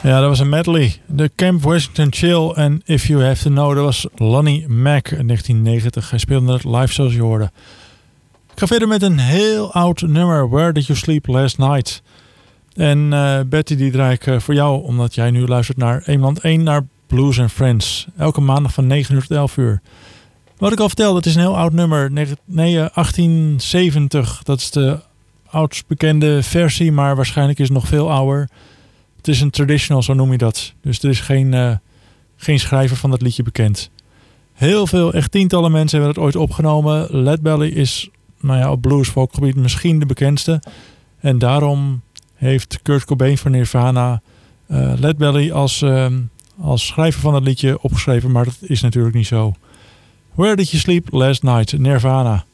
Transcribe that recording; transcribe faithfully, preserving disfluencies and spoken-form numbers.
Ja, dat was een medley. De Camp Washington Chill en If You Have To Know. Dat was Lonnie Mack in negentien negentig. Hij speelde het live zoals je hoorde. Ik ga verder met een heel oud nummer. Where Did You Sleep Last Night? En uh, Betty, die draai ik uh, voor jou. Omdat jij nu luistert naar Eemland één, naar Blues and Friends. Elke maandag van negen uur tot elf uur. Wat ik al vertelde, het is een heel oud nummer. Nee, achttien zeventig. Dat is de oudst bekende versie. Maar waarschijnlijk is het nog veel ouder. Het is een traditional, zo noem je dat. Dus er is geen, uh, geen schrijver van dat liedje bekend. Heel veel, echt tientallen mensen hebben het ooit opgenomen. Lead Belly is nou ja, op bluesfolkgebied misschien de bekendste. En daarom heeft Kurt Cobain van Nirvana uh, Lead Belly als, uh, als schrijver van dat liedje opgeschreven. Maar dat is natuurlijk niet zo. Where Did You Sleep Last Night? Nirvana.